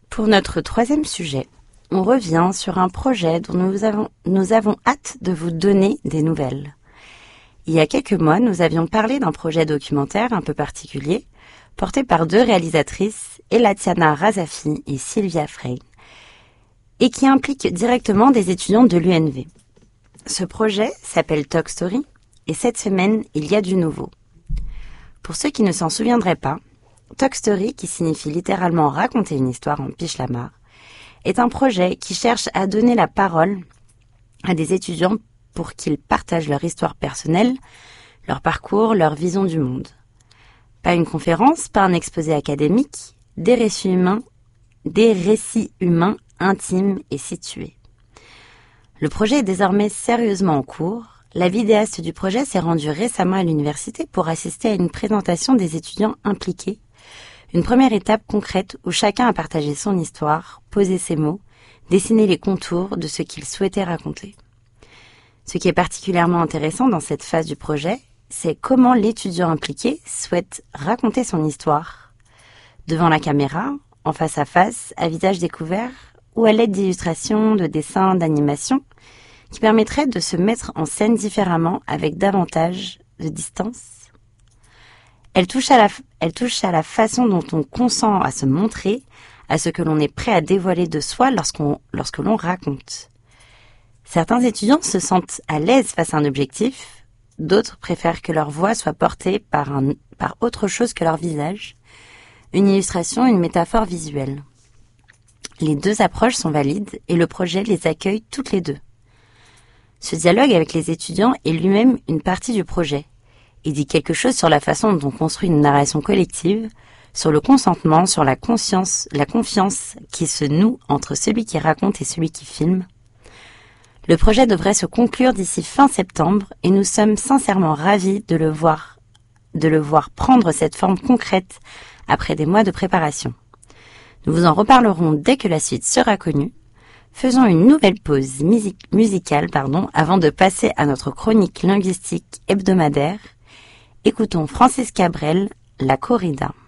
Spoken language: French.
Pour notre troisième sujet, on revient sur un projet dont nous avons hâte de vous donner des nouvelles. Il y a quelques mois, nous avions parlé d'un projet documentaire un peu particulier, porté par deux réalisatrices, Elatiana Razafi et Sylvia Frey, et qui implique directement des étudiantes de l'UNV. Ce projet s'appelle Talk Story, et cette semaine, il y a du nouveau. Pour ceux qui ne s'en souviendraient pas, Talk Story, qui signifie littéralement raconter une histoire en piche-la-mare, est un projet qui cherche à donner la parole à des étudiants pour qu'ils partagent leur histoire personnelle, leur parcours, leur vision du monde. Pas une conférence, pas un exposé académique, des récits humains intimes et situés. Le projet est désormais sérieusement en cours. La vidéaste du projet s'est rendue récemment à l'université pour assister à une présentation des étudiants impliqués. Une première étape concrète où chacun a partagé son histoire, posé ses mots, dessiné les contours de ce qu'il souhaitait raconter. Ce qui est particulièrement intéressant dans cette phase du projet, c'est comment l'étudiant impliqué souhaite raconter son histoire. Devant la caméra, en face à face, à visage découvert, ou à l'aide d'illustrations, de dessins, d'animations, qui permettraient de se mettre en scène différemment avec davantage de distance. Elle touche à la façon dont on consent à se montrer, à ce que l'on est prêt à dévoiler de soi lorsque l'on raconte. Certains étudiants se sentent à l'aise face à un objectif, d'autres préfèrent que leur voix soit portée par autre chose que leur visage, une illustration, une métaphore visuelle. Les deux approches sont valides et le projet les accueille toutes les deux. Ce dialogue avec les étudiants est lui-même une partie du projet. Il dit quelque chose sur la façon dont on construit une narration collective, sur le consentement, sur la confiance qui se noue entre celui qui raconte et celui qui filme. Le projet devrait se conclure d'ici fin septembre et nous sommes sincèrement ravis de le voir prendre cette forme concrète après des mois de préparation. Nous vous en reparlerons dès que la suite sera connue. Faisons une nouvelle pause musicale avant de passer à notre chronique linguistique hebdomadaire. Écoutons Francis Cabrel, La Corrida.